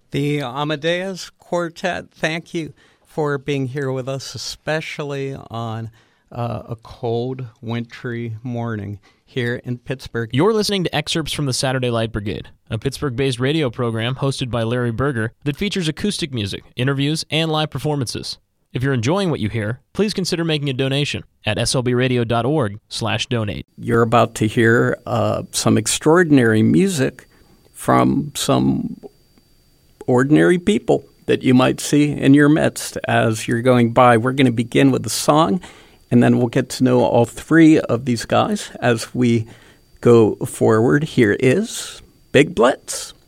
The Amadeus Quartet, thank you for being here with us, especially on a cold, wintry morning here in Pittsburgh. You're listening to excerpts from the Saturday Light Brigade, a Pittsburgh-based radio program hosted by Larry Berger that features acoustic music, interviews, and live performances. If you're enjoying what you hear, please consider making a donation at slbradio.org/donate. You're about to hear some extraordinary music from some ordinary people that you might see in your midst as you're going by. We're going to begin with a song, and then we'll get to know all three of these guys as we go forward. Here is Big Blitz.